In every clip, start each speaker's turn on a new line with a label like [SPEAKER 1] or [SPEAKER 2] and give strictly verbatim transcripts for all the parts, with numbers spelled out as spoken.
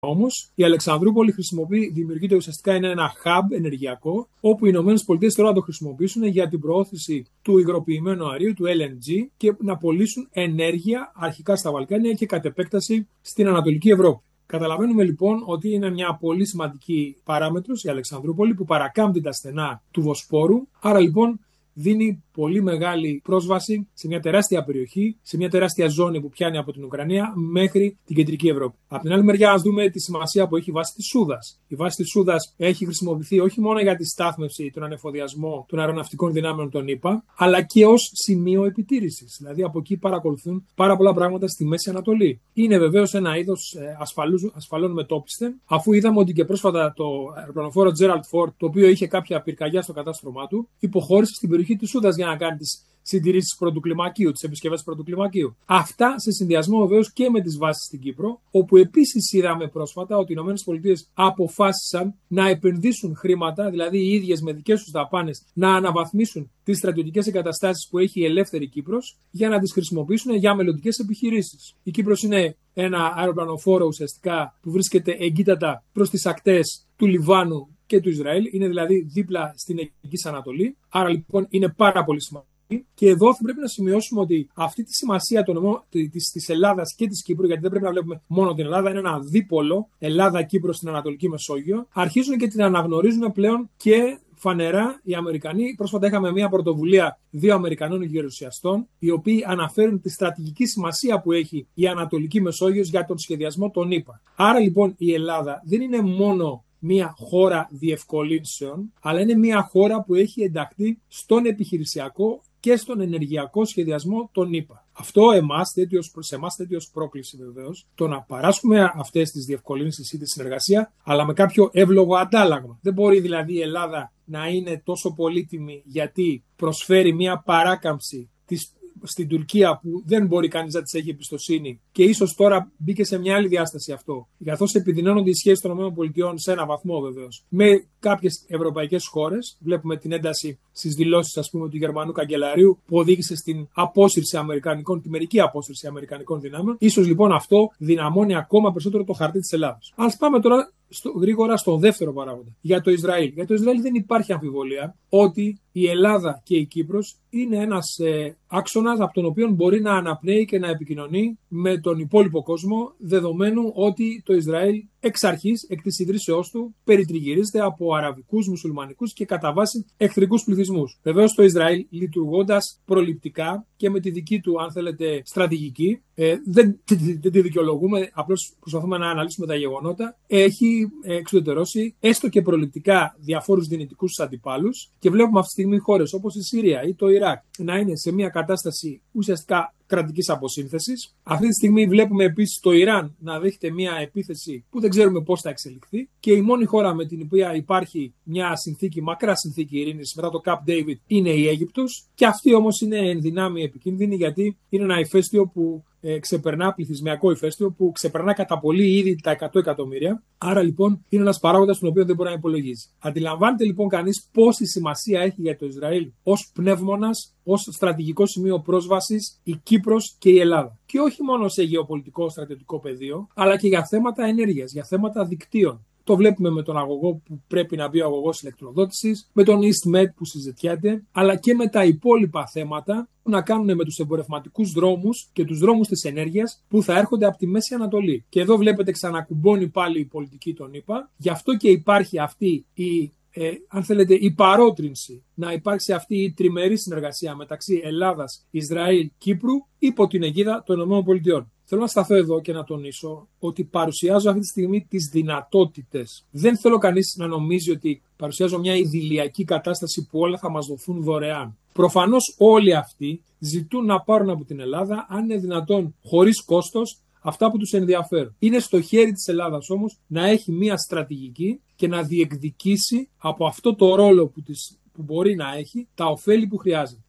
[SPEAKER 1] Όμως η Αλεξανδρούπολη χρησιμοποιεί, δημιουργείται ουσιαστικά είναι ένα hub ενεργειακό, όπου οι Ηνωμένες Πολιτείες τώρα να το χρησιμοποιήσουν για την προώθηση του υγροποιημένου αερίου, του ελ εν τζι, και να πωλήσουν ενέργεια αρχικά στα Βαλκάνια και κατ' επέκταση στην Ανατολική Ευρώπη. Καταλαβαίνουμε λοιπόν ότι είναι μια πολύ σημαντική παράμετρος η Αλεξανδρούπολη που παρακάμπτει τα στενά του Βοσπόρου. Άρα λοιπόν δίνει πολύ μεγάλη πρόσβαση σε μια τεράστια περιοχή, σε μια τεράστια ζώνη που πιάνει από την Ουκρανία μέχρι την κεντρική Ευρώπη. Από την άλλη μεριά, ας δούμε τη σημασία που έχει η βάση της Σούδας. Η βάση της Σούδας έχει χρησιμοποιηθεί όχι μόνο για τη στάθμευση, τον ανεφοδιασμό των αεροναυτικών δυνάμεων των ΗΠΑ, αλλά και ως σημείο επιτήρησης. Δηλαδή από εκεί παρακολουθούν πάρα πολλά πράγματα στη Μέση Ανατολή. Είναι βεβαίως ένα είδος ασφαλών μετόπιστεν, αφού είδαμε ότι και πρόσφατα το αεροπλανοφόρο Gerald Ford, το οποίο είχε κάποια πυρκαγιά στο κατάστρωμά του, υποχώρησε στην περιοχή της Σούδας για να κάνει τις συντηρήσεις πρωτοκλιμακίου, τις επισκευές πρωτοκλιμακίου. Αυτά σε συνδυασμό βεβαίως και με τις βάσεις στην Κύπρο, όπου επίσης είδαμε πρόσφατα ότι οι ΗΠΑ αποφάσισαν να επενδύσουν χρήματα, δηλαδή οι ίδιες με δικές τους δαπάνες, να αναβαθμίσουν τις στρατιωτικές εγκαταστάσεις που έχει η ελεύθερη Κύπρος για να τις χρησιμοποιήσουν για μελλοντικές επιχειρήσεις. Η Κύπρος είναι ένα αεροπλανοφόρο ουσιαστικά που βρίσκεται εγκύτατα προς τις ακτές του Λιβάνου και του Ισραήλ, είναι δηλαδή δίπλα στην Αιγικής Ανατολή, άρα λοιπόν είναι πάρα πολύ σημαντικό. Και εδώ θα πρέπει να σημειώσουμε ότι αυτή τη σημασία της Ελλάδας και της Κύπρου, γιατί δεν πρέπει να βλέπουμε μόνο την Ελλάδα, είναι ένα δίπολο Ελλάδα-Κύπρο στην Ανατολική Μεσόγειο, αρχίζουν και την αναγνωρίζουν πλέον και φανερά οι Αμερικανοί. Πρόσφατα είχαμε μια πρωτοβουλία δύο Αμερικανών γερουσιαστών, οι οποίοι αναφέρουν τη στρατηγική σημασία που έχει η Ανατολική Μεσόγειος για τον σχεδιασμό των ΗΠΑ. Άρα λοιπόν η Ελλάδα δεν είναι μόνο μια χώρα διευκολύνσεων, αλλά είναι μια χώρα που έχει ενταχθεί στον επιχειρησιακό και στον ενεργειακό σχεδιασμό των ΗΠΑ. Αυτό εμάς, τέτοιος, σε εμάς τέτοιος πρόκληση βεβαίως, το να παράσχουμε αυτές τις διευκολύνσεις ή τη συνεργασία, αλλά με κάποιο εύλογο αντάλλαγμα. Δεν μπορεί δηλαδή η Ελλάδα να είναι τόσο πολύτιμη γιατί προσφέρει μια παράκαμψη της στην Τουρκία που δεν μπορεί κανείς να της έχει εμπιστοσύνη, και ίσως τώρα μπήκε σε μια άλλη διάσταση αυτό, καθώς επιδεινώνονται οι σχέσεις των ΗΠΑ σε έναν βαθμό βεβαίως με κάποιες ευρωπαϊκές χώρες. Βλέπουμε την ένταση στις δηλώσεις, ας πούμε, του Γερμανού καγκελαρίου που οδήγησε στην απόσυρση αμερικανικών, τη μερική απόσυρση αμερικανικών δυνάμεων. Ίσως λοιπόν αυτό δυναμώνει ακόμα περισσότερο το χαρτί της Ελλάδας. Ας πάμε τώρα στο, γρήγορα στο δεύτερο παράγοντα, για το Ισραήλ. Για το Ισραήλ δεν υπάρχει αμφιβολία ότι η Ελλάδα και η Κύπρος είναι ένας ε, άξονας από τον οποίο μπορεί να αναπνέει και να επικοινωνεί με τον υπόλοιπο κόσμο, δεδομένου ότι το Ισραήλ εξ αρχής, εκ της ιδρύσεώς του, περιτριγυρίζεται από αραβικούς, μουσουλμανικούς και κατά βάση εχθρικούς πληθυσμούς. Βεβαίως το Ισραήλ, λειτουργώντας προληπτικά και με τη δική του, αν θέλετε, στρατηγική, ε, δεν, δεν τη δικαιολογούμε, απλώς προσπαθούμε να αναλύσουμε τα γεγονότα, έχει εξουδετερώσει έστω και προληπτικά διαφόρους δυνητικούς αντιπάλους, και βλέπουμε αυτή τη στιγμή χώρες όπως η Συρία ή το Ιράκ να είναι σε μια κατάσταση ουσιαστικά κρατικής αποσύνθεσης. Αυτή τη στιγμή βλέπουμε επίσης το Ιράν να δέχεται μια επίθεση που δεν ξέρουμε πώς θα εξελιχθεί, και η μόνη χώρα με την οποία υπάρχει μια συνθήκη, μακρά συνθήκη ειρήνης μετά το Camp David, είναι η Αίγυπτος, και αυτή όμως είναι εν δυνάμει επικίνδυνη, γιατί είναι ένα ηφαίστειο που ε, ξεπερνά, πληθυσμιακό ηφαίστειο που ξεπερνά κατά πολύ ήδη τα εκατό εκατομμύρια. Άρα λοιπόν είναι ένας παράγοντας τον οποίο δεν μπορεί να υπολογίζει. Αντιλαμβάνεται λοιπόν κανείς πόση σημασία έχει για το Ισραήλ ως πνεύμονας, ως στρατηγικό σημείο πρόσβασης η Κύπρος και η Ελλάδα. Και όχι μόνο σε γεωπολιτικό στρατιωτικό πεδίο, αλλά και για θέματα ενέργειας, για θέματα δικτύων. Το βλέπουμε με τον αγωγό που πρέπει να μπει ο αγωγός ηλεκτροδότησης, με τον EastMed που συζητιέται, αλλά και με τα υπόλοιπα θέματα που να κάνουν με τους εμπορευματικούς δρόμους και τους δρόμους της ενέργειας που θα έρχονται από τη Μέση Ανατολή. Και εδώ βλέπετε ξανακουμπώνει πάλι η πολιτική των ΗΠΑ. Γι' αυτό και υπάρχει αυτή η Ε, αν θέλετε, η παρότρινση να υπάρξει αυτή η τριμερή συνεργασία μεταξύ Ελλάδας, Ισραήλ, Κύπρου υπό την αιγίδα των ΗΠΑ. Θέλω να σταθώ εδώ και να τονίσω ότι παρουσιάζω αυτή τη στιγμή τις δυνατότητες. Δεν θέλω κανείς να νομίζει ότι παρουσιάζω μια ιδηλιακή κατάσταση που όλα θα μας δοθούν δωρεάν. Προφανώς όλοι αυτοί ζητούν να πάρουν από την Ελλάδα, αν είναι δυνατόν χωρίς κόστος, αυτά που τους ενδιαφέρουν. Είναι στο χέρι της Ελλάδας όμως να έχει μια στρατηγική και να διεκδικήσει από αυτό το ρόλο που, της, που μπορεί να έχει τα ωφέλη που χρειάζεται.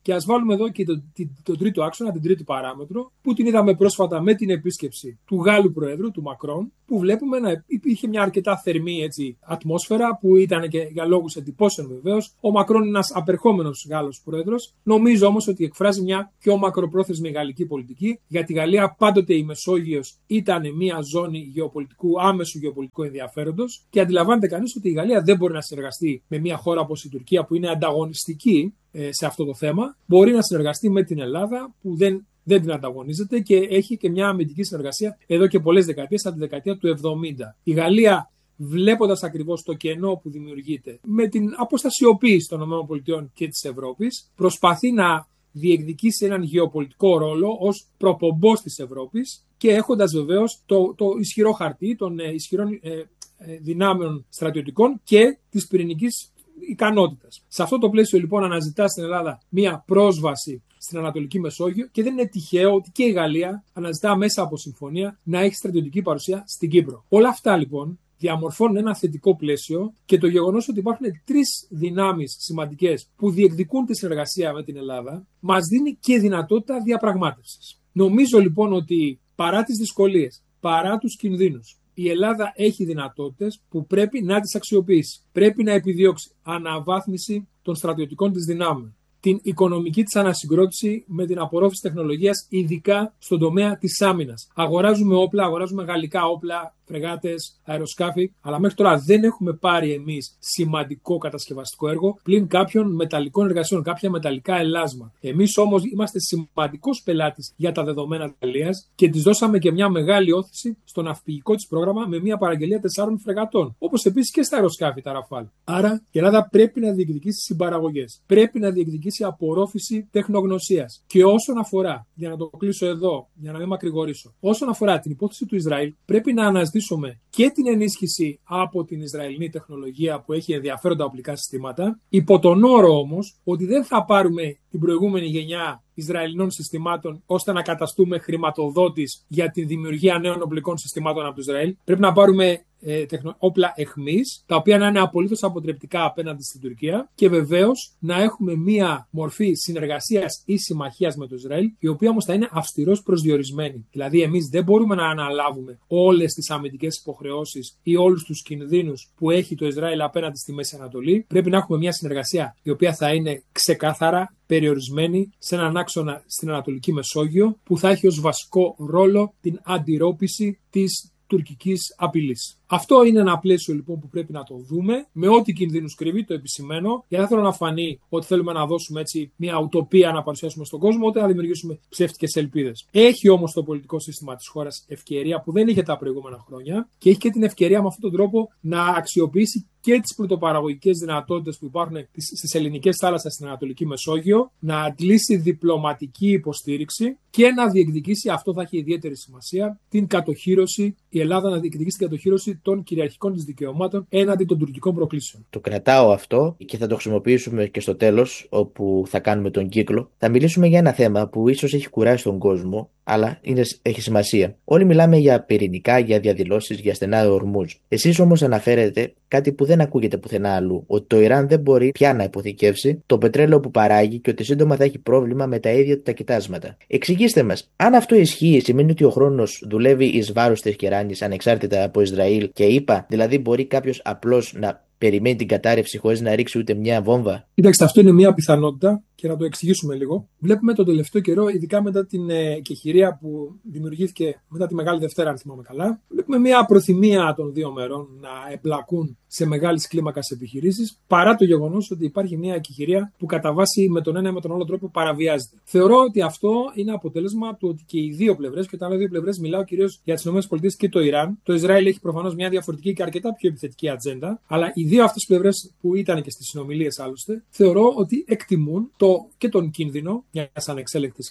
[SPEAKER 1] Και ας βάλουμε εδώ και τον το, το τρίτο άξονα, την τρίτη παράμετρο, που την είδαμε πρόσφατα με την επίσκεψη του Γάλλου Προέδρου, του Μακρόν, που βλέπουμε να υπήρχε μια αρκετά θερμή έτσι, ατμόσφαιρα, που ήταν και για λόγους εντυπώσεων βεβαίως. Ο Μακρόν είναι ένας απερχόμενος Γάλλος Πρόεδρος. Νομίζω όμως ότι εκφράζει μια πιο μακροπρόθεσμη γαλλική πολιτική. Για τη Γαλλία πάντοτε η Μεσόγειος ήταν μια ζώνη γεωπολιτικού, άμεσου γεωπολιτικού ενδιαφέροντος. Και αντιλαμβάνεται κανείς ότι η Γαλλία δεν μπορεί να συνεργαστεί με μια χώρα όπως η Τουρκία, που είναι ανταγωνιστική σε αυτό το θέμα. Μπορεί να συνεργαστεί με την Ελλάδα, που δεν, δεν την ανταγωνίζεται και έχει και μια αμυντική συνεργασία εδώ και πολλές δεκαετίες, από τη δεκαετία του εβδομήντα. Η Γαλλία, βλέποντας ακριβώς το κενό που δημιουργείται με την αποστασιοποίηση των ΗΠΑ και της Ευρώπης, προσπαθεί να διεκδικήσει έναν γεωπολιτικό ρόλο ως προπομπός της Ευρώπης και έχοντας βεβαίως το, το ισχυρό χαρτί των ε, ισχυρών ε, ε, δυνάμεων στρατιωτικών και της πυρηνικής ικανότητας. Σε αυτό το πλαίσιο λοιπόν αναζητά στην Ελλάδα μία πρόσβαση στην Ανατολική Μεσόγειο και δεν είναι τυχαίο ότι και η Γαλλία αναζητά μέσα από συμφωνία να έχει στρατιωτική παρουσία στην Κύπρο. Όλα αυτά λοιπόν διαμορφώνουν ένα θετικό πλαίσιο και το γεγονός ότι υπάρχουν τρεις δυνάμεις σημαντικές που διεκδικούν τη συνεργασία με την Ελλάδα μας δίνει και δυνατότητα διαπραγμάτευσης. Νομίζω λοιπόν ότι παρά τις δυσκολίες, παρά τους κινδύνους, η Ελλάδα έχει δυνατότητες που πρέπει να τις αξιοποιήσει. Πρέπει να επιδιώξει αναβάθμιση των στρατιωτικών της δυνάμεων, την οικονομική της ανασυγκρότηση με την απορρόφηση τεχνολογίας, ειδικά στον τομέα της άμυνας. Αγοράζουμε όπλα, αγοράζουμε γαλλικά όπλα, φρεγάτες, αεροσκάφη, αλλά μέχρι τώρα δεν έχουμε πάρει εμείς σημαντικό κατασκευαστικό έργο πλην κάποιων μεταλλικών εργασιών, κάποια μεταλλικά ελάσματα. Εμείς όμως είμαστε σημαντικός πελάτης για τα δεδομένα της Γαλλίας και της δώσαμε και μια μεγάλη όθηση στο ναυπηγικό της πρόγραμμα με μια παραγγελία τεσσάρων φρεγατών. Όπως επίσης και στα αεροσκάφη, τα Ραφάλ. Άρα η Ελλάδα πρέπει να διεκδικήσει συμπαραγωγές. Πρέπει να διεκδικήσει απορρόφηση τεχνογνωσίας. Και όσον αφορά, για να το κλείσω εδώ, για να μην μακρηγορήσω, όσον αφορά την υπόθεση του Ισραήλ, πρέπει να αναζητήσουμε και την ενίσχυση από την Ισραηλινή τεχνολογία που έχει ενδιαφέροντα οπλικά συστήματα, υπό τον όρο όμως ότι δεν θα πάρουμε την προηγούμενη γενιά Ισραηλινών συστημάτων ώστε να καταστούμε χρηματοδότης για τη δημιουργία νέων οπλικών συστημάτων από το Ισραήλ. Πρέπει να πάρουμε ε, τεχνο, όπλα εχμής, τα οποία να είναι απολύτως αποτρεπτικά απέναντι στην Τουρκία και βεβαίως να έχουμε μία μορφή συνεργασίας ή συμμαχίας με το Ισραήλ, η οποία όμως θα είναι αυστηρός προσδιορισμένη. Δηλαδή, εμείς δεν μπορούμε να αναλάβουμε όλες τις αμυντικές υποχρεώσεις ή όλους τους κινδύνους που έχει το Ισραήλ απέναντι στη Μέση Ανατολή. Πρέπει να έχουμε μία συνεργασία η οποία θα είναι ξεκάθαρα περιορισμένη σε έναν άξονα στην Ανατολική Μεσόγειο που θα έχει ως βασικό ρόλο την αντιρρόπηση της τουρκικής απειλής. Αυτό είναι ένα πλαίσιο λοιπόν που πρέπει να το δούμε, με ό,τι κινδύνους κρύβει, το επισημαίνω, γιατί δεν θέλω να φανεί ότι θέλουμε να δώσουμε έτσι μια ουτοπία να παρουσιάσουμε στον κόσμο, ούτε να δημιουργήσουμε ψεύτικες ελπίδες. Έχει όμως το πολιτικό σύστημα της χώρας ευκαιρία που δεν είχε τα προηγούμενα χρόνια και έχει και την ευκαιρία με αυτόν τον τρόπο να αξιοποιήσει και τις πρωτοπαραγωγικές δυνατότητες που υπάρχουν στις ελληνικές θάλασσες στην Ανατολική Μεσόγειο, να αντλήσει διπλωματική υποστήριξη και να διεκδικήσει, αυτό θα έχει ιδιαίτερη σημασία, την κατοχύρωση, η Ελλάδα να διεκδικήσει την κατοχύρωση των κυριαρχικών της δικαιωμάτων έναντι των τουρκικών προκλήσεων.
[SPEAKER 2] Το κρατάω αυτό και θα το χρησιμοποιήσουμε και στο τέλος, όπου θα κάνουμε τον κύκλο. Θα μιλήσουμε για ένα θέμα που ίσως έχει κουράσει τον κόσμο, αλλά είναι, έχει σημασία. Όλοι μιλάμε για πυρηνικά, για διαδηλώσεις, για στενά ορμούς. Εσείς όμως αναφέρετε κάτι που δεν ακούγεται πουθενά αλλού, ότι το Ιράν δεν μπορεί πια να υποθηκεύσει το πετρέλαιο που παράγει και ότι σύντομα θα έχει πρόβλημα με τα ίδια του τα κοιτάσματα. Εξηγήστε μας, αν αυτό ισχύει, σημαίνει ότι ο χρόνος δουλεύει εις βάρος της Τεχεράνης ανεξάρτητα από Ισραήλ και ΗΠΑ, δηλαδή μπορεί κάποιος απλώς να περιμένει την κατάρρευση χωρίς να ρίξει ούτε μια βόμβα?
[SPEAKER 1] Κοιτάξτε, αυτό είναι μια πιθανότητα και να το εξηγήσουμε λίγο. Βλέπουμε τον τελευταίο καιρό, ειδικά μετά την ε, κεχηρία που δημιουργήθηκε μετά τη Μεγάλη Δευτέρα, αν θυμάμαι καλά, βλέπουμε μια προθυμία των δύο μερών να εμπλακούν σε μεγάλης κλίμακας επιχειρήσεις, παρά το γεγονός ότι υπάρχει μια κεχηρία που κατά βάση με τον ένα ή με τον άλλο τρόπο παραβιάζεται. Θεωρώ ότι αυτό είναι αποτέλεσμα του ότι και οι δύο πλευρές, και όταν λέω δύο πλευρές, μιλάω κυρίως για τις ΗΠΑ και το Ιράν. Το Ισραήλ έχει προφανώς μια διαφορετική και αρκετά πιο επιθετική ατζέντα, αλλά οι δύο αυτές πλευρές που ήταν και στις συνομιλίες άλλωστε, θεωρώ ότι εκτιμούν το, και τον κίνδυνο μιας ανεξέλεγκτης κλιμάκου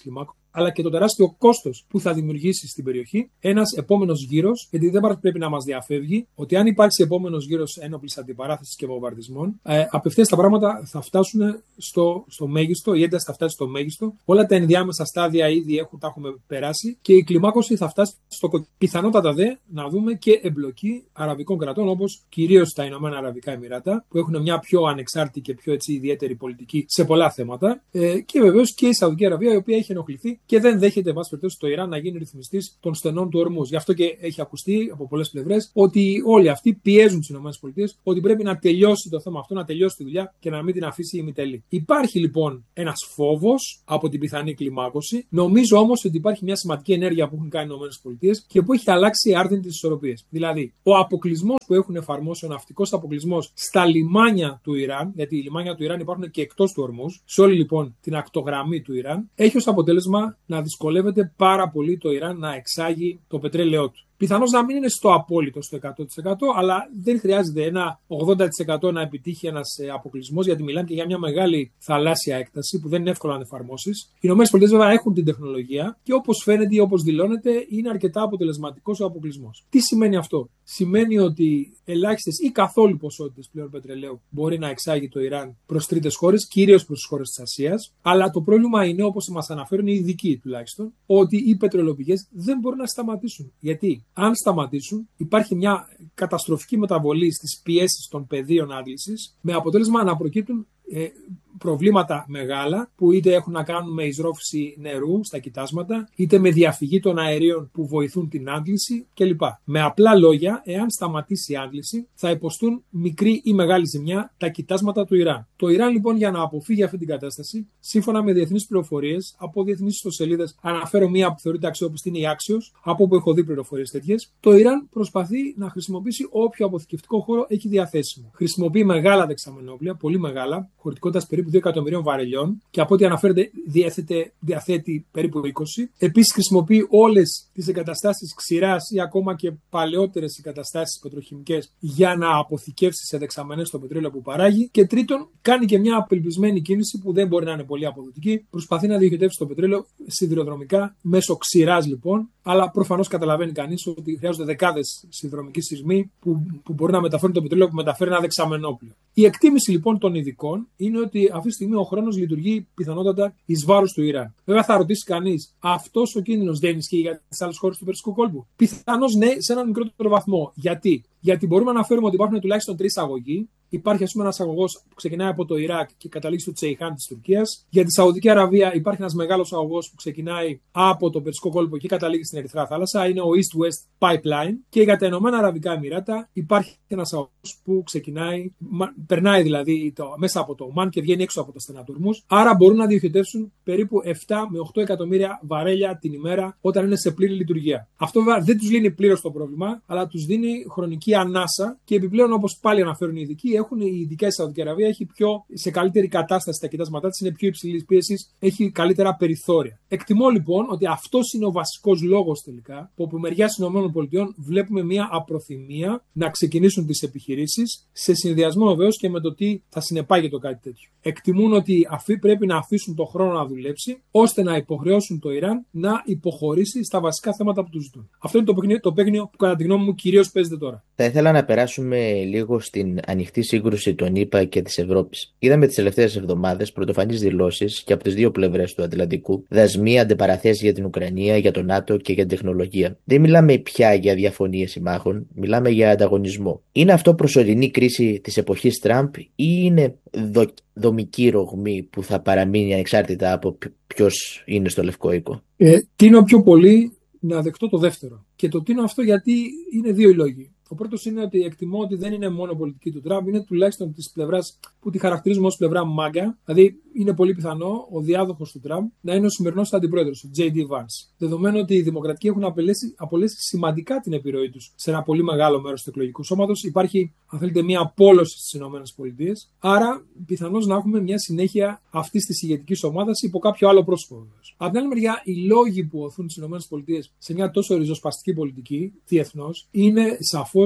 [SPEAKER 1] αλλά και το τεράστιο κόστος που θα δημιουργήσει στην περιοχή ένας επόμενος γύρος, γιατί δεν πρέπει να μας διαφεύγει ότι αν υπάρξει επόμενος γύρος ένοπλης αντιπαράθεσης και βομβαρδισμών, ε, απευθείας τα πράγματα θα φτάσουν στο, στο μέγιστο, η ένταση θα φτάσει στο μέγιστο, όλα τα ενδιάμεσα στάδια ήδη έχουν, τα έχουμε περάσει και η κλιμάκωση θα φτάσει στο πιθανότατα δε να δούμε και εμπλοκή αραβικών κρατών, όπως κυρίως τα Ηνωμένα Αραβικά Εμιράτα, που έχουν μια πιο ανεξάρτητη και πιο έτσι, ιδιαίτερη πολιτική σε πολλά θέματα, ε, και βεβαίως και η Σαουδική Αραβία, η οποία έχει ενοχληθεί και δεν δέχεται, εν πάση περιπτώσει, το Ιράν να γίνει ρυθμιστής των στενών του Ορμούζ. Γι' αυτό και έχει ακουστεί από πολλές πλευρές ότι όλοι αυτοί πιέζουν τις ΗΠΑ ότι πρέπει να τελειώσει το θέμα αυτό, να τελειώσει τη δουλειά και να μην την αφήσει ημιτελή. Υπάρχει λοιπόν ένας φόβος από την πιθανή κλιμάκωση. Νομίζω όμως ότι υπάρχει μια σημαντική ενέργεια που έχουν κάνει οι ΗΠΑ και που έχει αλλάξει άρδιν τις ισορροπίες. Δηλαδή, ο αποκλεισμός που έχουν εφαρμόσει, ο ναυτικός αποκλεισμός στα λιμάνια του Ιράν, γιατί οι λιμάνια του Ιράν υπάρχουν και εκτός του Ορμούζ, σε όλη λοιπόν την ακτογραμμή του Ιράν, έχει ως αποτέλεσμα να δυσκολεύεται πάρα πολύ το Ιράν να εξάγει το πετρέλαιό του. Πιθανώς να μην είναι στο απόλυτο, στο εκατό τοις εκατό, αλλά δεν χρειάζεται ένα ογδόντα τοις εκατό να επιτύχει ένας αποκλεισμός, γιατί μιλάμε και για μια μεγάλη θαλάσσια έκταση που δεν είναι εύκολο να εφαρμόσεις. Οι ΗΠΑ βέβαια έχουν την τεχνολογία και όπως φαίνεται ή όπως δηλώνεται, είναι αρκετά αποτελεσματικός ο αποκλεισμός. Τι σημαίνει αυτό? Σημαίνει ότι ελάχιστες ή καθόλου ποσότητες πλέον πετρελαίου μπορεί να εξάγει το Ιράν προς τρίτες χώρες, κυρίως προς τις χώρες της Ασίας. Αλλά το πρόβλημα είναι, όπως μας αναφέρουν οι ειδικοί τουλάχιστον, ότι οι πετρελαιοπηγές δεν μπορούν να σταματήσουν. Γιατί? Αν σταματήσουν, υπάρχει μια καταστροφική μεταβολή στις πιέσεις των πεδίων άντλησης, με αποτέλεσμα να προκύπτουν ε, προβλήματα μεγάλα που είτε έχουν να κάνουν με εισρόφηση νερού στα κοιτάσματα, είτε με διαφυγή των αερίων που βοηθούν την άντληση κλπ. Με απλά λόγια, εάν σταματήσει η άντληση, θα υποστούν μικρή ή μεγάλη ζημιά τα κοιτάσματα του Ιράν. Το Ιράν λοιπόν, για να αποφύγει αυτή την κατάσταση, σύμφωνα με διεθνείς πληροφορίες, από διεθνείς ιστοσελίδες, αναφέρω μία που θεωρείται αξιόπιστη, είναι η Axios, από όπου έχω δει πληροφορίες τέτοιες, το Ιράν προσπαθεί να χρησιμοποιήσει όποιο αποθηκευτικό χώρο έχει διαθέσιμο. Χρησιμοποιεί μεγάλα δεξαμενόπλια, πολύ μεγάλα, χωρητικότητας περίπου δύο εκατομμυρίων βαρελιών και από ό,τι αναφέρεται διαθέτει, διαθέτει περίπου είκοσι. Επίσης χρησιμοποιεί όλες τις εγκαταστάσεις ξηράς ή ακόμα και παλαιότερες εγκαταστάσεις πετροχημικές για να αποθηκεύσει σε δεξαμενές το πετρέλαιο που παράγει. Και τρίτον, κάνει και μια απελπισμένη κίνηση που δεν μπορεί να είναι πολύ αποδοτική. Προσπαθεί να διοχετεύσει το πετρέλαιο σιδηροδρομικά, μέσω ξηράς λοιπόν, αλλά προφανώς καταλαβαίνει κανείς ότι χρειάζονται δεκάδες σιδηροδρομικοί σειρμοί που, που μπορεί να μεταφέρουν το πετρέλαιο που μεταφέρει ένα δεξαμενόπλιο. Η εκτίμηση λοιπόν των ειδικών είναι ότι αυτή τη στιγμή ο χρόνος λειτουργεί πιθανότατα εις βάρος του Ιράν. Βέβαια θα ρωτήσει κανείς, αυτός ο κίνδυνος δεν ισχύει για τις άλλες χώρες του Περσικού κόλπου? Πιθανώς ναι, σε έναν μικρότερο βαθμό. Γιατί? Γιατί μπορούμε να αναφέρουμε ότι υπάρχουν τουλάχιστον τρεις αγωγοί. Υπάρχει, ας πούμε, ένας αγωγός που ξεκινάει από το Ιράκ και καταλήγει στο Τσεϊχάν της Τουρκίας. Για τη Σαουδική Αραβία υπάρχει ένας μεγάλος αγωγός που ξεκινάει από το Περσικό κόλπο και καταλήγει στην Ερυθρά Θάλασσα. Είναι ο East-West Pipeline. Και για τα Ηνωμένα Αραβικά Εμιράτα υπάρχει ένας αγωγός που ξεκινάει, περνάει δηλαδή το, μέσα από το Ομάν και βγαίνει έξω από τα στενά του Ορμούζ. Άρα μπορούν να διοχετεύσουν περίπου επτά με οκτώ εκατομμύρια βαρέλια την ημέρα όταν είναι σε πλήρη λειτουργία. Αυτό βέβαια δεν τους λύνει πλήρως το πρόβλημα, αλλά τους δίνει χρονική ανάσα και επιπλέον, όπως πάλι αναφέρουν οι ειδικοί, έχουν η ειδικά η Σαουδική Αραβία έχει πιο, σε καλύτερη κατάσταση τα κοιτάσματά της, είναι πιο υψηλής πίεσης, έχει καλύτερα περιθώρια. Εκτιμώ λοιπόν ότι αυτός είναι ο βασικός λόγος τελικά που από μεριάς ΗΠΑ βλέπουμε μια απροθυμία να ξεκινήσουν τις επιχειρήσεις, σε συνδυασμό βεβαίως και με το τι θα συνεπάγεται κάτι τέτοιο. Εκτιμούν ότι αφή πρέπει να αφήσουν το χρόνο να δουλέψει, ώστε να υποχρεώσουν το Ιράν να υποχωρήσει στα βασικά θέματα που του ζητούν. Αυτό είναι το παιχνίδι, το παιχνίδι που κατά τη γνώμη μου κυρίως παίζεται τώρα.
[SPEAKER 2] Θα ήθελα να περάσουμε λίγο στην ανοιχτή σύγκρουση των ΗΠΑ και της Ευρώπης. Είδαμε τις τελευταίες εβδομάδες πρωτοφανείς δηλώσεις και από τις δύο πλευρές του Ατλαντικού, δασμοί, αντιπαραθέσεις για την Ουκρανία, για το ΝΑΤΟ και για την τεχνολογία. Δεν μιλάμε πια για διαφωνίες συμμάχων, μιλάμε για ανταγωνισμό. Είναι αυτό προσωρινή κρίση της εποχής Τραμπ ή είναι δο... δομική ρογμή που θα παραμείνει ανεξάρτητα από ποιος είναι στο Λευκό Οίκο?
[SPEAKER 1] Ε, τίνω πιο πολύ να δεχτώ το δεύτερο. Και το τίνω αυτό γιατί είναι δύο οι λόγοι. Ο πρώτος είναι ότι εκτιμώ ότι δεν είναι μόνο πολιτική του Τραμπ, είναι τουλάχιστον της πλευράς που τη χαρακτηρίζουμε ως πλευρά μάγκα. Δηλαδή, είναι πολύ πιθανό ο διάδοχος του Τραμπ να είναι ο σημερινός αντιπρόεδρος, ο τζέι ντι Vance. Δεδομένου ότι οι δημοκρατικοί έχουν απολέσει, απολέσει σημαντικά την επιρροή τους σε ένα πολύ μεγάλο μέρος του εκλογικού σώματος, υπάρχει, αν θέλετε, μια απόλωση στις ΗΠΑ. Άρα, πιθανώς να έχουμε μια συνέχεια αυτής της ηγετικής ομάδας υπό κάποιο άλλο πρόσωπο. Από την άλλη μεριά, οι λόγοι που οθούν τις ΗΠΑ σε μια τόσο ριζοσπαστική πολιτική διεθνώς είναι σαφώς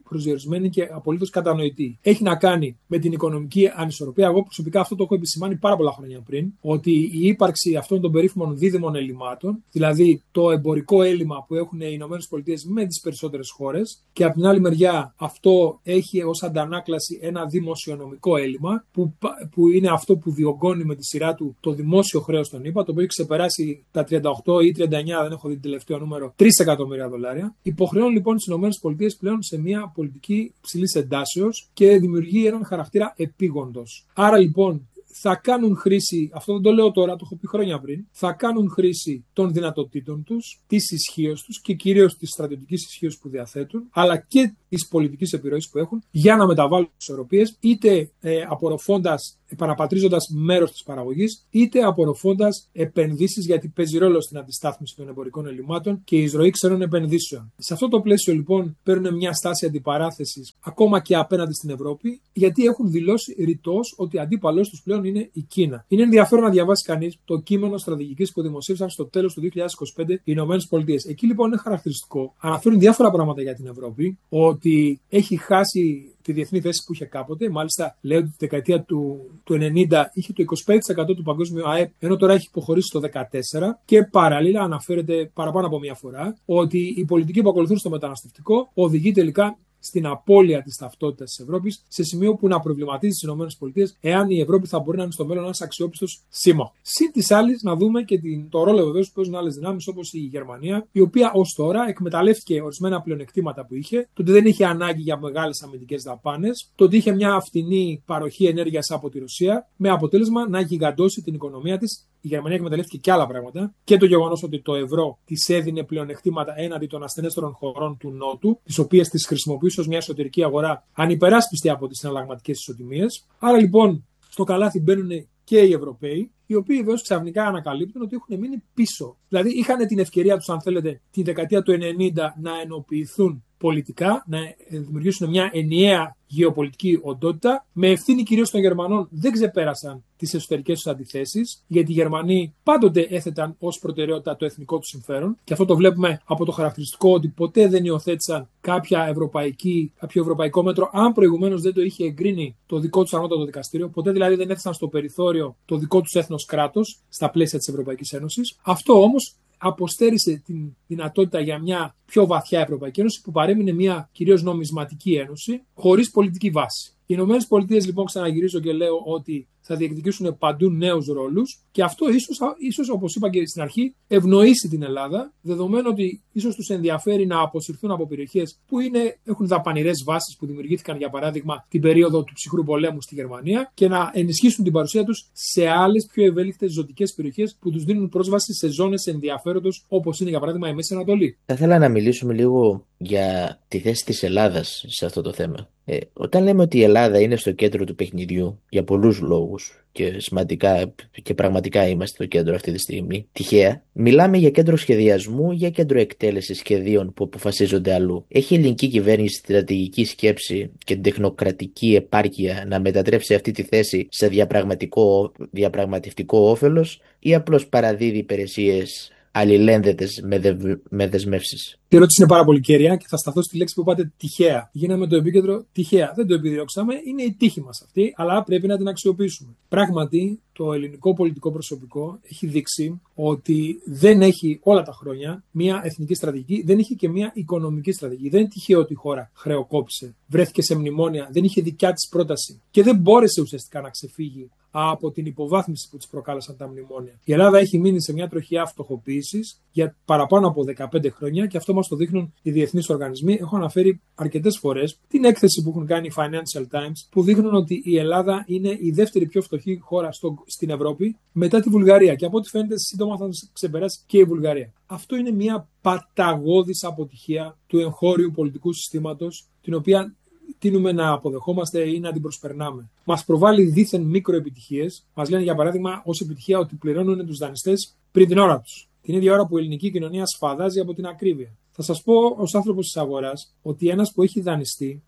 [SPEAKER 1] προσδιορισμένη και απολύτως κατανοητή. Έχει να κάνει με την οικονομική ανισορροπία. Εγώ προσωπικά αυτό το έχω επισημάνει πάρα πολλά χρόνια πριν, ότι η ύπαρξη αυτών των περίφημων δίδυμων ελλημάτων, δηλαδή το εμπορικό έλλειμμα που έχουν οι ΗΠΑ με τις περισσότερες χώρες, και από την άλλη μεριά αυτό έχει ως αντανάκλαση ένα δημοσιονομικό έλλειμμα, που, που είναι αυτό που διωγγώνει με τη σειρά του το δημόσιο χρέος των ΗΠΑ, το οποίο έχει ξεπεράσει τα τριάντα οκτώ ή τριάντα εννιά, δεν έχω δει το τελευταίο νούμερο, τρία εκατομμύρια δολάρια. Υποχρεώνει λοιπόν τις ΗΠΑ πλέον σε μια πολιτική υψηλής εντάσεως και δημιουργεί έναν χαρακτήρα επίγοντος. Άρα λοιπόν θα κάνουν χρήση, αυτό δεν το λέω τώρα, το έχω πει χρόνια πριν, θα κάνουν χρήση των δυνατοτήτων τους, της ισχύως τους και κυρίως της στρατιωτικής ισχύως που διαθέτουν, αλλά και της πολιτικής επιρροής που έχουν για να μεταβάλουν τις ισορροπίες, είτε ε, απορροφώντας, επαναπατρίζοντας μέρος της παραγωγής, είτε απορροφώντας επενδύσεις, γιατί παίζει ρόλο στην αντιστάθμιση των εμπορικών ελλημάτων και η εισρωή ξένων επενδύσεων. Σε αυτό το πλαίσιο λοιπόν παίρνουν μια στάση αντιπαράθεσης ακόμα και απέναντι στην Ευρώπη, γιατί έχουν δηλώσει ρητός ότι αντίπαλος τους πλέον είναι η Κίνα. Είναι ενδιαφέρον να διαβάσει κανείς το κείμενο στρατηγικής που δημοσίευσαν στο τέλος του δύο χιλιάδες είκοσι πέντε οι ΗΠΑ. Εκεί λοιπόν είναι χαρακτηριστικό. Αναφέρουν διάφορα πράγματα για την Ευρώπη, ότι έχει χάσει τη διεθνή θέση που είχε κάποτε. Μάλιστα, λέει ότι τη δεκαετία του, του ενενήντα είχε το είκοσι πέντε τοις εκατό του παγκόσμιου ΑΕΠ, ενώ τώρα έχει υποχωρήσει στο δεκατέσσερα τοις εκατό. Και παράλληλα, αναφέρεται παραπάνω από μία φορά ότι η πολιτική που ακολουθούν στο μεταναστευτικό οδηγεί τελικά στην απώλεια της ταυτότητας της Ευρώπης, σε σημείο που να προβληματίζει τις ΗΠΑ εάν η Ευρώπη θα μπορεί να είναι στο μέλλον ένας αξιόπιστος σύμμαχος. Συν της άλλης, να δούμε και την, το ρόλο βεβαίως που παίζουν άλλες δυνάμεις όπως η Γερμανία, η οποία ως τώρα εκμεταλλεύτηκε ορισμένα πλεονεκτήματα που είχε, το ότι δεν είχε ανάγκη για μεγάλες αμυντικές δαπάνες, το ότι είχε μια φτηνή παροχή ενέργειας από τη Ρωσία, με αποτέλεσμα να γιγαντώσει την οικονομία της. Η Γερμανία εκμεταλλεύτηκε και άλλα πράγματα, και το γεγονός ότι το ευρώ της έδινε πλεονεκτήματα έναντι των ασθενέστερων χωρών του Νότου, τις οποίες τις χρησιμοποιούσε ως μια εσωτερική αγορά ανυπεράσπιστη από τις συναλλαγματικές ισοτιμίες. Άρα λοιπόν στο καλάθι μπαίνουν και οι Ευρωπαίοι, οι οποίοι βέβαια ξαφνικά ανακαλύπτουν ότι έχουν μείνει πίσω. Δηλαδή είχαν την ευκαιρία τους, αν θέλετε, τη δεκαετία του ενενήντα να ενοποιηθούν πολιτικά, να δημιουργήσουν μια ενιαία γεωπολιτική οντότητα. Με ευθύνη κυρίως των Γερμανών δεν ξεπέρασαν τις εσωτερικές τους αντιθέσεις, γιατί οι Γερμανοί πάντοτε έθεταν ως προτεραιότητα το εθνικό τους συμφέρον, και αυτό το βλέπουμε από το χαρακτηριστικό ότι ποτέ δεν υιοθέτησαν κάποια ευρωπαϊκή, κάποιο ευρωπαϊκό μέτρο, αν προηγουμένως δεν το είχε εγκρίνει το δικό τους ανώτατο δικαστήριο. Ποτέ δηλαδή δεν έθεσαν στο περιθώριο το δικό τους έθνος κράτος στα πλαίσια της Ευρωπαϊκής Ένωσης. Αυτό όμως αποστέρισε την δυνατότητα για μια πιο βαθιά Ευρωπαϊκή Ένωση, που παρέμεινε μια κυρίως νομισματική ένωση χωρίς πολιτική βάση. Οι Ηνωμένες Πολιτείες λοιπόν, ξαναγυρίζω και λέω ότι θα διεκδικήσουν παντού νέους ρόλους, και αυτό ίσως, ίσως, όπως είπα και στην αρχή, ευνοήσει την Ελλάδα, δεδομένου ότι ίσως τους ενδιαφέρει να αποσυρθούν από περιοχές που είναι, έχουν δαπανηρές βάσεις που δημιουργήθηκαν, για παράδειγμα, την περίοδο του ψυχρού πολέμου στη Γερμανία, και να ενισχύσουν την παρουσία τους σε άλλες πιο ευέλικτες ζωτικές περιοχές που τους δίνουν πρόσβαση σε ζώνες ενδιαφέροντος, όπως είναι για παράδειγμα η Μέση Ανατολή.
[SPEAKER 2] Θα ήθελα να μιλήσουμε λίγο για τη θέση της Ελλάδας σε αυτό το θέμα. Ε, όταν λέμε ότι η Ελλάδα είναι στο κέντρο του παιχνιδιού για πολλούς λόγους, και σημαντικά και πραγματικά είμαστε στο κέντρο αυτή τη στιγμή, τυχαία, μιλάμε για κέντρο σχεδιασμού, για κέντρο εκτέλεσης σχεδίων που αποφασίζονται αλλού. Έχει η ελληνική κυβέρνηση στρατηγική σκέψη και την τεχνοκρατική επάρκεια να μετατρέψει αυτή τη θέση σε διαπραγματικό, διαπραγματευτικό όφελος, ή απλώς παραδίδει υπηρεσίες αλληλένδετες με, δε, με δεσμεύσεις?
[SPEAKER 1] Η ερώτηση είναι πάρα πολύ κέρια και θα σταθώ στη λέξη που είπατε, τυχαία. Γίναμε το επίκεντρο τυχαία. Δεν το επιδιώξαμε, είναι η τύχη μας αυτή, αλλά πρέπει να την αξιοποιήσουμε. Πράγματι, το ελληνικό πολιτικό προσωπικό έχει δείξει ότι δεν έχει όλα τα χρόνια μια εθνική στρατηγική, δεν είχε και μια οικονομική στρατηγική. Δεν είναι τυχαίο ότι η χώρα χρεοκόπησε, βρέθηκε σε μνημόνια, δεν είχε δικιά της πρόταση και δεν μπόρεσε ουσιαστικά να ξεφύγει από την υποβάθμιση που της προκάλεσαν τα μνημόνια. Η Ελλάδα έχει μείνει σε μια τροχιά φτωχοποίησης για παραπάνω από δεκαπέντε χρόνια, και αυτό μας το δείχνουν οι διεθνείς οργανισμοί. Έχω αναφέρει αρκετές φορές την έκθεση που έχουν κάνει οι Financial Times, που δείχνουν ότι η Ελλάδα είναι η δεύτερη πιο φτωχή χώρα στο, στην Ευρώπη μετά τη Βουλγαρία, και από ό,τι φαίνεται σύντομα θα ξεπεράσει και η Βουλγαρία. Αυτό είναι μια παταγώδης αποτυχία του εγχώριου πολιτικού συστήματος, την οποία τείνουμε να αποδεχόμαστε ή να την προσπερνάμε. Μας προβάλλει δίθεν μικροεπιτυχίες. Μας λένε για παράδειγμα ως επιτυχία ότι πληρώνουν τους δανειστές πριν την ώρα τους. Την ίδια ώρα που η ελληνική κοινωνία σφαδάζει από την ακρίβεια. Θα σας πω ως άνθρωπος της αγοράς ότι ένας που έχει δανειστεί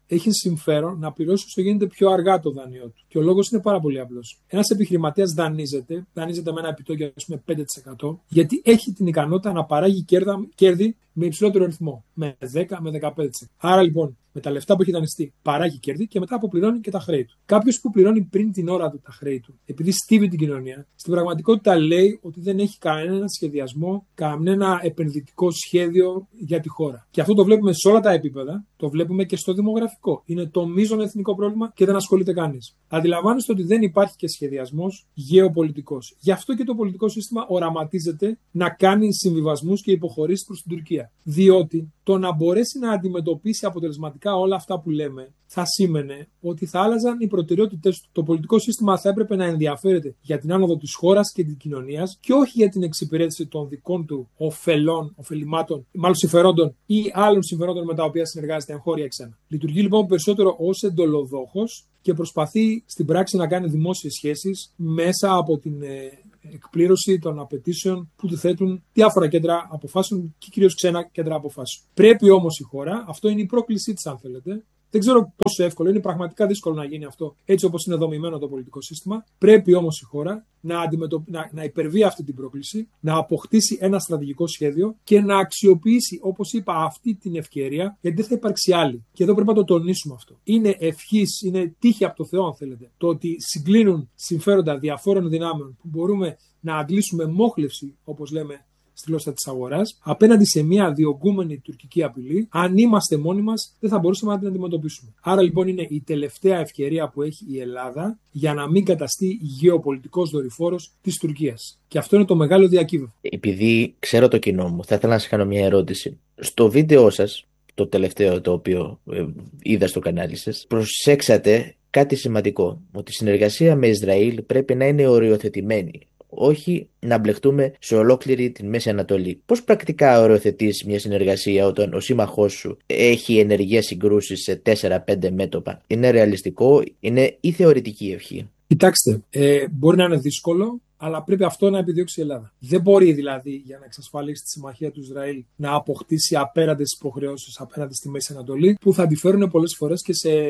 [SPEAKER 1] έχει συμφέρον να πληρώσει όσο γίνεται πιο αργά το δάνειό του. Και ο λόγος είναι πάρα πολύ απλός. Ένας επιχειρηματίας δανείζεται, δανείζεται με ένα επιτόκιο, ας πούμε, πέντε τοις εκατό, γιατί έχει την ικανότητα να παράγει κέρδα, κέρδη με υψηλότερο ρυθμό, με δέκα με δεκαπέντε τοις εκατό. Άρα λοιπόν, με τα λεφτά που έχει δανειστεί, παράγει κέρδη και μετά αποπληρώνει και τα χρέη του. Κάποιος που πληρώνει πριν την ώρα του τα χρέη του, επειδή στίβει την κοινωνία, στην πραγματικότητα λέει ότι δεν έχει κανένα σχεδιασμό, κανένα επενδυτικό σχέδιο για τη χώρα. Και αυτό το βλέπουμε σε όλα τα επίπεδα, το βλέπουμε και στο δημογραφικό. Είναι το μείζον εθνικό πρόβλημα και δεν ασχολείται κανείς. Αντιλαμβάνεστε ότι δεν υπάρχει και σχεδιασμός γεωπολιτικός. Γι' αυτό και το πολιτικό σύστημα οραματίζεται να κάνει συμβιβασμούς και υποχωρήσεις προς την Τουρκία. Διότι το να μπορέσει να αντιμετωπίσει αποτελεσματικά όλα αυτά που λέμε θα σήμαινε ότι θα άλλαζαν οι προτεραιότητες του. Το πολιτικό σύστημα θα έπρεπε να ενδιαφέρεται για την άνοδο της χώρας και της κοινωνίας και όχι για την εξυπηρέτηση των δικών του ωφελών, ωφελημάτων, μάλλον συμφερόντων ή άλλων συμφερόντων με τα οποία συνεργάζεται εγχώρια ή ξένα. Λειτουργεί λοιπόν περισσότερο ως εντολοδόχος και προσπαθεί στην πράξη να κάνει δημόσιες σχέσεις μέσα από την εκπλήρωση των απαιτήσεων που του θέτουν διάφορα κέντρα αποφάσεων και κυρίως ξένα κέντρα αποφάσεων. Πρέπει όμως η χώρα, αυτό είναι η πρόκλησή της αν θέλετε. Δεν ξέρω πόσο εύκολο, είναι πραγματικά δύσκολο να γίνει αυτό έτσι όπως είναι δομημένο το πολιτικό σύστημα. Πρέπει όμως η χώρα να, αντιμετω... να, να υπερβεί αυτή την πρόκληση, να αποκτήσει ένα στρατηγικό σχέδιο και να αξιοποιήσει, όπως είπα, αυτή την ευκαιρία, γιατί δεν θα υπάρξει άλλη. Και εδώ πρέπει να το τονίσουμε αυτό. Είναι ευχής, είναι τύχη από το Θεό, αν θέλετε, το ότι συγκλίνουν συμφέροντα διαφόρων δυνάμεων που μπορούμε να αντλήσουμε μόχλευση, όπως λέμε, στη γλώσσα της αγοράς, απέναντι σε μια διωγγούμενη τουρκική απειλή. Αν είμαστε μόνοι μας, δεν θα μπορούσαμε να την αντιμετωπίσουμε. Άρα λοιπόν είναι η τελευταία ευκαιρία που έχει η Ελλάδα για να μην καταστεί γεωπολιτικός δορυφόρος της Τουρκίας. Και αυτό είναι το μεγάλο διακύβευμα.
[SPEAKER 2] Επειδή ξέρω το κοινό μου, θα ήθελα να σας κάνω μια ερώτηση. Στο βίντεο σας, το τελευταίο το οποίο ε, είδα στο κανάλι σας, προσέξατε κάτι σημαντικό. Ότι η συνεργασία με Ισραήλ πρέπει να είναι οριοθετημένη. Όχι να μπλεχτούμε σε ολόκληρη την Μέση Ανατολή. Πώς πρακτικά οριοθετείς μια συνεργασία όταν ο σύμμαχός σου έχει ενεργές συγκρούσεις σε τέσσερα πέντε μέτωπα? Είναι ρεαλιστικό, είναι ή θεωρητική ευχή?
[SPEAKER 1] Κοιτάξτε, ε, μπορεί να είναι δύσκολο, αλλά πρέπει αυτό να επιδιώξει η Ελλάδα. Δεν μπορεί δηλαδή για να εξασφαλίσει τη συμμαχία του Ισραήλ να αποκτήσει απέραντες υποχρεώσεις απέναντι στη Μέση Ανατολή, που θα αντιφέρουν πολλές φορές και σε,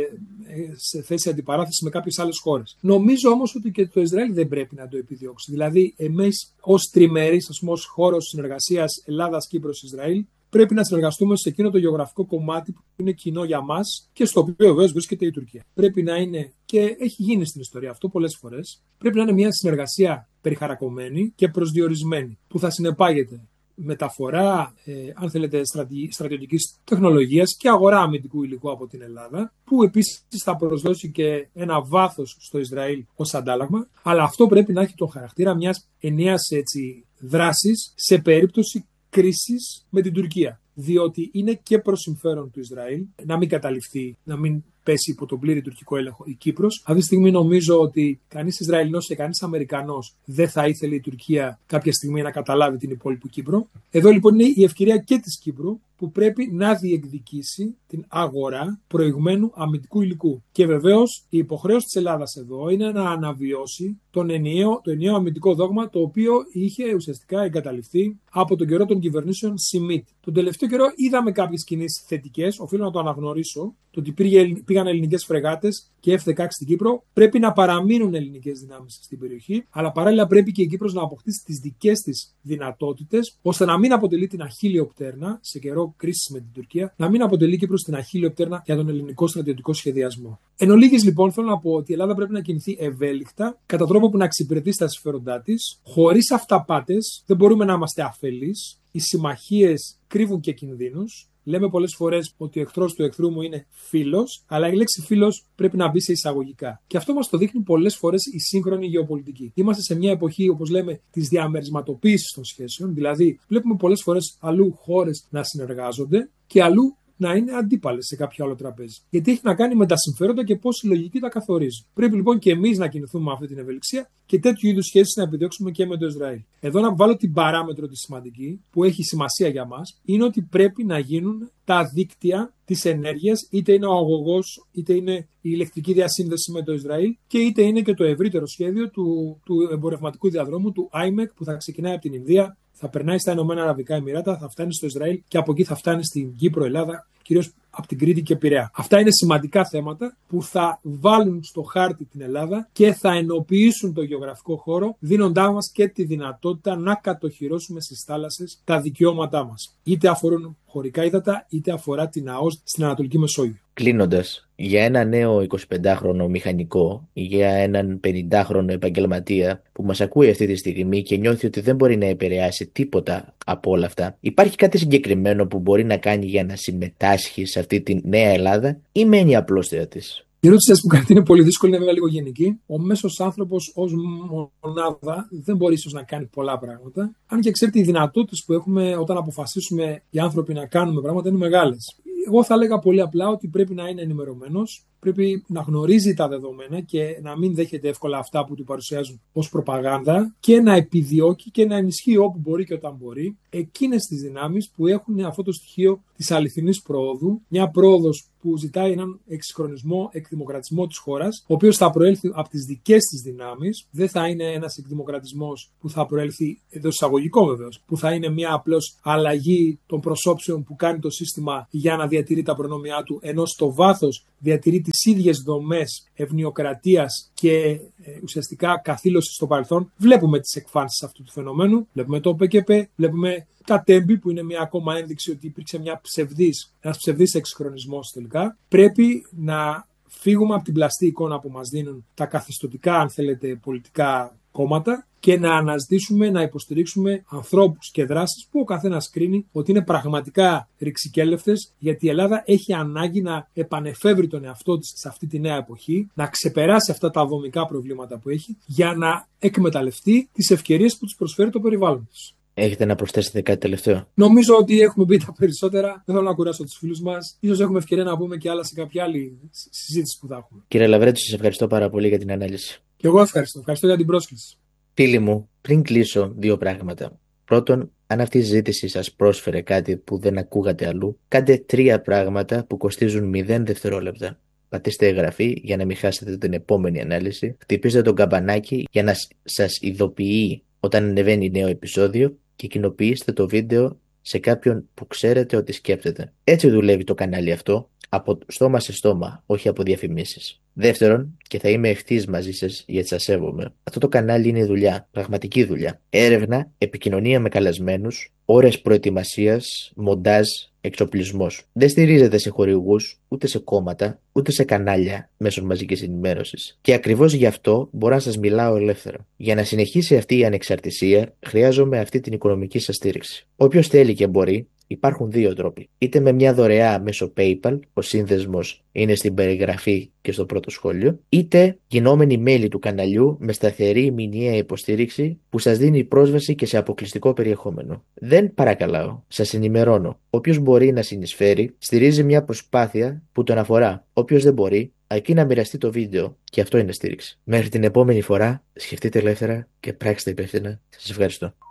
[SPEAKER 1] σε θέση αντιπαράθεση με κάποιες άλλες χώρες. Νομίζω όμως ότι και το Ισραήλ δεν πρέπει να το επιδιώξει. Δηλαδή, εμείς ως τριμερείς, ας πούμε, ως χώρος συνεργασίας Ελλάδας-Κύπρος-Ισραήλ, πρέπει να συνεργαστούμε σε εκείνο το γεωγραφικό κομμάτι που είναι κοινό για μας και στο οποίο βεβαίως βρίσκεται η Τουρκία. Πρέπει να είναι, και έχει γίνει στην ιστορία αυτό πολλές φορές, πρέπει να είναι μια συνεργασία περιχαρακωμένη και προσδιορισμένη, που θα συνεπάγεται μεταφορά, ε, αν θέλετε, στρατη, στρατιωτικής τεχνολογίας και αγορά αμυντικού υλικού από την Ελλάδα, που επίσης θα προσδώσει και ένα βάθος στο Ισραήλ ως αντάλλαγμα, αλλά αυτό πρέπει να έχει τον χαρακτήρα μιας ενιαίας έτσι δράσης σε περίπτωση κρίσης με την Τουρκία. Διότι είναι και προς συμφέρον του Ισραήλ να μην καταληφθεί, να μην πέσει υπό τον πλήρη τουρκικό έλεγχο η Κύπρος. Αυτή τη στιγμή νομίζω ότι κανείς Ισραηλινός και κανείς Αμερικανός δεν θα ήθελε η Τουρκία κάποια στιγμή να καταλάβει την υπόλοιπη Κύπρο. Εδώ λοιπόν είναι η ευκαιρία και της Κύπρου που πρέπει να διεκδικήσει την αγορά προηγμένου αμυντικού υλικού. Και βεβαίως η υποχρέωση της Ελλάδας εδώ είναι να αναβιώσει τον ενιαίο, το ενιαίο αμυντικό δόγμα, το οποίο είχε ουσιαστικά εγκαταλειφθεί από τον καιρό των κυβερνήσεων Σιμίτ. Τον τελευταίο καιρό είδαμε κάποιες κινήσεις θετικές, οφείλω να το αναγνωρίσω, το ότι πήγαν ελληνικές φρεγάτες και εφ δεκαέξι στην Κύπρο. Πρέπει να παραμείνουν ελληνικές δυνάμεις στην περιοχή, αλλά παράλληλα πρέπει και η Κύπρος να αποκτήσει τις δικές της δυνατότητες, ώστε να μην αποτελεί την αχίλιο πτέρνα σε καιρό κρίσης με την Τουρκία, να μην αποτελεί η Κύπρος την αχίλιο πτέρνα για τον ελληνικό στρατιωτικό σχεδιασμό. Εν ολίγης λοιπόν θέλω να πω ότι η Ελλάδα πρέπει να κινηθεί ευέλικτα, κατά τρόπο που να εξυπηρετεί στα συμφέροντά της, χωρίς αυταπάτες. Δεν μπορούμε να είμαστε αφελείς. Οι συμμαχίες κρύβουν και κινδύνους. Λέμε πολλές φορές ότι ο εχθρός του εχθρού μου είναι φίλος, αλλά η λέξη φίλος πρέπει να μπει σε εισαγωγικά. Και αυτό μας το δείχνει πολλές φορές η σύγχρονη γεωπολιτική. Είμαστε σε μια εποχή, όπως λέμε, της διαμερισματοποίησης των σχέσεων, δηλαδή βλέπουμε πολλές φορές αλλού χώρες να συνεργάζονται και αλλού να είναι αντίπαλες σε κάποιο άλλο τραπέζι. Γιατί έχει να κάνει με τα συμφέροντα και πώς η λογική τα καθορίζει. Πρέπει λοιπόν και εμείς να κινηθούμε με αυτή την ευελιξία και τέτοιου είδους σχέσεις να επιδιώξουμε και με το Ισραήλ. Εδώ να βάλω την παράμετρο τη σημαντική, που έχει σημασία για μας, είναι ότι πρέπει να γίνουν τα δίκτυα της ενέργειας, είτε είναι ο αγωγός, είτε είναι η ηλεκτρική διασύνδεση με το Ισραήλ και είτε είναι και το ευρύτερο σχέδιο του, του εμπορευματικού διαδρόμου, του άι εμ ι κ, που θα ξεκινάει από την Ινδία, θα περνάει στα Ηνωμένα Αραβικά Εμιράτα, θα φτάνει στο Ισραήλ και από εκεί θα φτάνει στην Κύπρο, Ελλάδα, κυρίως από την Κρήτη και Πειραιά. Αυτά είναι σημαντικά θέματα που θα βάλουν στο χάρτη την Ελλάδα και θα ενοποιήσουν το γεωγραφικό χώρο, δίνοντάς μας και τη δυνατότητα να κατοχυρώσουμε στις θάλασσες τα δικαιώματά μας. Είτε αφορούν χωρικά ύδατα, είτε αφορά την ΑΟΣ στην Ανατολική Μεσόγειο.
[SPEAKER 2] Κλείνοντας, για ένα νέο εικοσιπεντάχρονο μηχανικό ή για έναν πενηντάχρονο επαγγελματία που μας ακούει αυτή τη στιγμή και νιώθει ότι δεν μπορεί να επηρεάσει τίποτα από όλα αυτά, υπάρχει κάτι συγκεκριμένο που μπορεί να κάνει για να συμμετάσχει σε αυτή τη νέα Ελλάδα ή μένει απλώς θέα της?
[SPEAKER 1] Η ερώτηση που κάνετε είναι πολύ δύσκολη, είναι βέβαια λίγο γενική. Ο μέσος άνθρωπος ως μονάδα δεν μπορεί ίσως να κάνει πολλά πράγματα. Αν και ξέρετε, οι δυνατότητες που έχουμε όταν αποφασίσουμε οι άνθρωποι να κάνουμε πράγματα είναι μεγάλες. Εγώ θα έλεγα πολύ απλά ότι πρέπει να είναι ενημερωμένος, πρέπει να γνωρίζει τα δεδομένα και να μην δέχεται εύκολα αυτά που του παρουσιάζουν ως προπαγάνδα και να επιδιώκει και να ενισχύει όπου μπορεί και όταν μπορεί εκείνες τις δυνάμεις που έχουν αυτό το στοιχείο της αληθινής προόδου, μια πρόοδος που ζητάει έναν εξυγχρονισμό, εκδημοκρατισμό της χώρας, ο οποίος θα προέλθει από τις δικές της δυνάμεις, δεν θα είναι ένας εκδημοκρατισμός που θα προέλθει εντός εισαγωγικών βεβαίως, που θα είναι μια απλώς αλλαγή των προσώψεων που κάνει το σύστημα για να διατηρεί τα προνόμια του, ενώ στο βάθος διατηρεί τις ίδιες δομές ευνοιοκρατίας και ε, ουσιαστικά καθήλωσης στο παρελθόν. Βλέπουμε τις εκφάνσεις αυτού του φαινομένου, βλέπουμε το ΠΚΠ, βλέπουμε τα Τέμπη που είναι μια ακόμα ένδειξη ότι υπήρξε μια ψευδής, ένας ψευδής εξυγχρονισμός τελικά. Πρέπει να φύγουμε από την πλαστή εικόνα που μας δίνουν τα καθεστωτικά, αν θέλετε, πολιτικά κόμματα και να αναζητήσουμε, να υποστηρίξουμε ανθρώπους και δράσεις που ο καθένας κρίνει ότι είναι πραγματικά ρηξικέλευτες, γιατί η Ελλάδα έχει ανάγκη να επανεφεύρει τον εαυτό της σε αυτή τη νέα εποχή, να ξεπεράσει αυτά τα δομικά προβλήματα που έχει για να εκμεταλλευτεί τις ευκαιρίες που της προσφέρει το περιβάλλον της.
[SPEAKER 2] Έχετε να προσθέσετε κάτι τελευταίο?
[SPEAKER 1] Νομίζω ότι έχουμε πει τα περισσότερα. Δεν θέλω να κουράσω τους φίλους μας. Ίσως έχουμε ευκαιρία να πούμε και άλλα σε κάποια άλλη συζήτηση που θα έχουμε.
[SPEAKER 2] Κύριε Λαβρέτου, σας ευχαριστώ πάρα πολύ για την ανάλυση.
[SPEAKER 1] Και εγώ ευχαριστώ. Ευχαριστώ για την πρόσκληση.
[SPEAKER 2] Φίλοι μου, πριν κλείσω, δύο πράγματα. Πρώτον, αν αυτή η συζήτηση σας πρόσφερε κάτι που δεν ακούγατε αλλού, κάντε τρία πράγματα που κοστίζουν μηδέν δευτερόλεπτα. Πατήστε εγγραφή για να μην χάσετε την επόμενη ανάλυση. Χτυπήστε το καμπανάκι για να σας ειδοποιεί όταν ανεβαίνει νέο επεισόδιο και κοινοποιήστε το βίντεο σε κάποιον που ξέρετε ότι σκέπτεται. Έτσι δουλεύει το κανάλι αυτό, από στόμα σε στόμα, όχι από διαφημίσεις. Δεύτερον, και θα είμαι ευθύς μαζί σας γιατί σας σέβομαι, αυτό το κανάλι είναι δουλειά, πραγματική δουλειά. Έρευνα, επικοινωνία με καλεσμένους, ώρες προετοιμασίας, μοντάζ, εξοπλισμός. Δεν στηρίζεται σε χορηγούς, ούτε σε κόμματα, ούτε σε κανάλια μέσω μαζικής ενημέρωσης. Και ακριβώς γι' αυτό μπορώ να σας μιλάω ελεύθερα. Για να συνεχίσει αυτή η ανεξαρτησία, χρειάζομαι αυτή την οικονομική σας στήριξη. Όποιος θέλει και μπορεί, υπάρχουν δύο τρόποι. Είτε με μια δωρεά μέσω PayPal, ο σύνδεσμος είναι στην περιγραφή και στο πρώτο σχόλιο, είτε γινόμενοι μέλη του καναλιού με σταθερή μηνιαία υποστήριξη που σας δίνει πρόσβαση και σε αποκλειστικό περιεχόμενο. Δεν παρακαλάω, σας ενημερώνω. Όποιος μπορεί να συνεισφέρει, στηρίζει μια προσπάθεια που τον αφορά. Όποιος δεν μπορεί, αρκεί να μοιραστεί το βίντεο και αυτό είναι στήριξη. Μέχρι την επόμενη φορά, σκεφτείτε ελεύθερα και πράξτε υπεύθυνα. Σας ευχαριστώ.